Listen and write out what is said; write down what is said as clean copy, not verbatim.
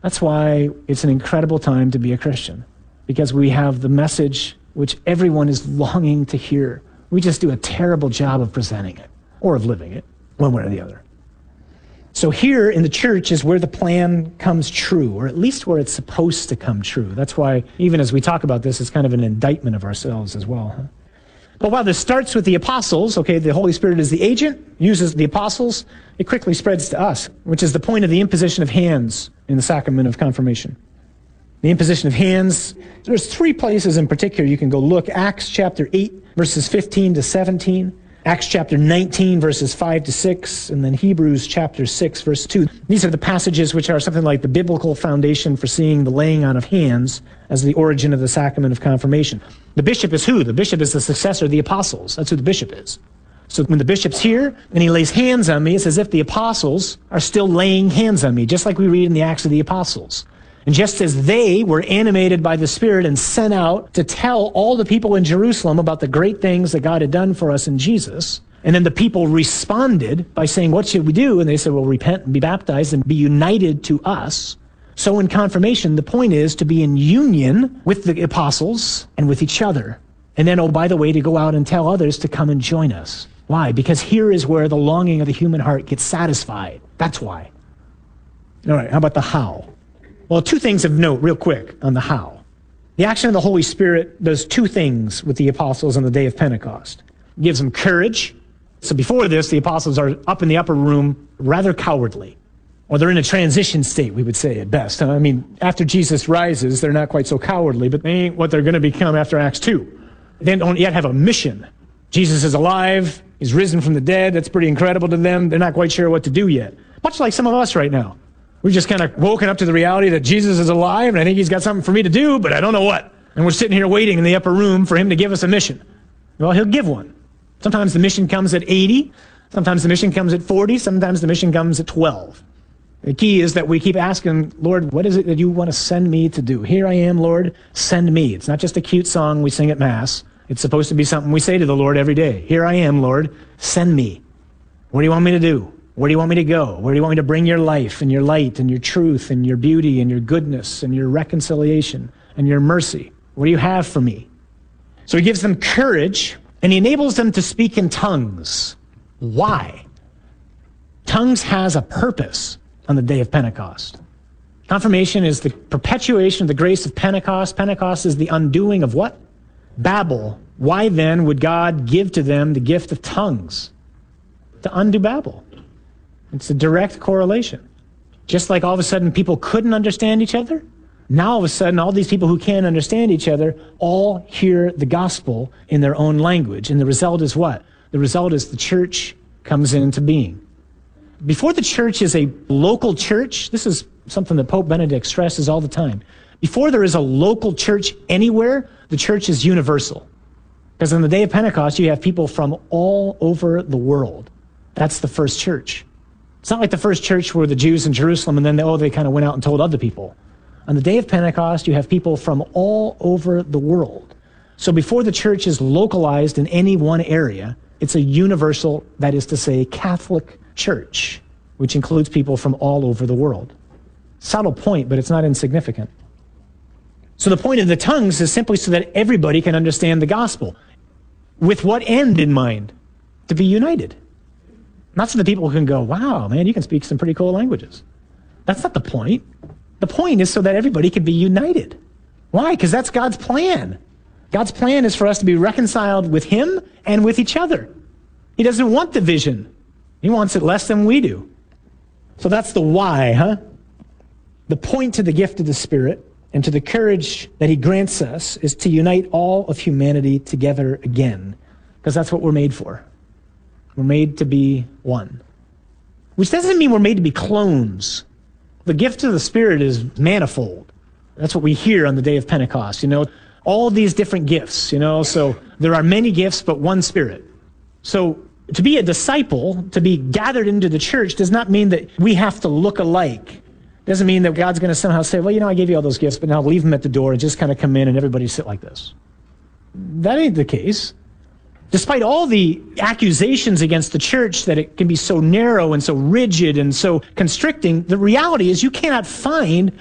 That's why it's an incredible time to be a Christian, because we have the message which everyone is longing to hear. We just do a terrible job of presenting it or of living it, one way or the other. So here in the church is where the plan comes true, or at least where it's supposed to come true. That's why even as we talk about this, it's kind of an indictment of ourselves as well. Huh? But while this starts with the apostles, okay, the Holy Spirit is the agent, uses the apostles, it quickly spreads to us, which is the point of the imposition of hands in the sacrament of confirmation. The imposition of hands, there's 3 places in particular you can go look. Acts chapter 8, verses 15 to 17. Acts chapter 19, verses 5 to 6, and then Hebrews chapter 6, verse 2. These are the passages which are something like the biblical foundation for seeing the laying on of hands as the origin of the sacrament of confirmation. The bishop is who? The bishop is the successor of the apostles. That's who the bishop is. So when the bishop's here and he lays hands on me, it's as if the apostles are still laying hands on me, just like we read in the Acts of the Apostles. And just as they were animated by the Spirit and sent out to tell all the people in Jerusalem about the great things that God had done for us in Jesus, and then the people responded by saying, what should we do? And they said, well, repent and be baptized and be united to us. So in confirmation, the point is to be in union with the apostles and with each other. And then, oh, by the way, to go out and tell others to come and join us. Why? Because here is where the longing of the human heart gets satisfied. That's why. All right, how about the how? Well, 2 things of note real quick on the how. The action of the Holy Spirit does 2 things with the apostles on the day of Pentecost. It gives them courage. So before this, the apostles are up in the upper room, rather cowardly. Or they're in a transition state, we would say at best. I mean, after Jesus rises, they're not quite so cowardly, but they ain't what they're going to become after Acts 2. They don't yet have a mission. Jesus is alive. He's risen from the dead. That's pretty incredible to them. They're not quite sure what to do yet. Much like some of us right now. We've just kind of woken up to the reality that Jesus is alive, and I think he's got something for me to do, but I don't know what. And we're sitting here waiting in the upper room for him to give us a mission. Well, he'll give one. Sometimes the mission comes at 80. Sometimes the mission comes at 40. Sometimes the mission comes at 12. The key is that we keep asking, Lord, what is it that you want to send me to do? Here I am, Lord, send me. It's not just a cute song we sing at Mass. It's supposed to be something we say to the Lord every day. Here I am, Lord, send me. What do you want me to do? Where do you want me to go? Where do you want me to bring your life and your light and your truth and your beauty and your goodness and your reconciliation and your mercy? What do you have for me? So he gives them courage and he enables them to speak in tongues. Why? Tongues has a purpose on the day of Pentecost. Confirmation is the perpetuation of the grace of Pentecost. Pentecost is the undoing of what? Babel. Why then would God give to them the gift of tongues? To undo Babel. It's a direct correlation. Just like all of a sudden people couldn't understand each other, now all of a sudden all these people who can understand each other all hear the gospel in their own language. And the result is what? The result is the church comes into being. Before the church is a local church, this is something that Pope Benedict stresses all the time. Before there is a local church anywhere, the church is universal. Because on the day of Pentecost, you have people from all over the world. That's the first church. It's not like the first church were the Jews in Jerusalem and then they kind of went out and told other people. On the day of Pentecost, you have people from all over the world. So before the church is localized in any one area, it's a universal, that is to say, Catholic church, which includes people from all over the world. Subtle point, but it's not insignificant. So the point of the tongues is simply so that everybody can understand the gospel. With what end in mind? To be united. Not so that people can go, wow, man, you can speak some pretty cool languages. That's not the point. The point is so that everybody can be united. Why? Because that's God's plan. God's plan is for us to be reconciled with him and with each other. He doesn't want division. He wants it less than we do. So that's the why, huh? The point to the gift of the Spirit and to the courage that he grants us is to unite all of humanity together again, because that's what we're made for. We're made to be one. Which doesn't mean we're made to be clones. The gift of the Spirit is manifold. That's what we hear on the day of Pentecost, all these different gifts, so there are many gifts, but one Spirit. So to be a disciple, to be gathered into the church, does not mean that we have to look alike. Doesn't mean that God's going to somehow say, well, I gave you all those gifts, but now leave them at the door and just kind of come in and everybody sit like this. That ain't the case. Despite all the accusations against the church that it can be so narrow and so rigid and so constricting, the reality is you cannot find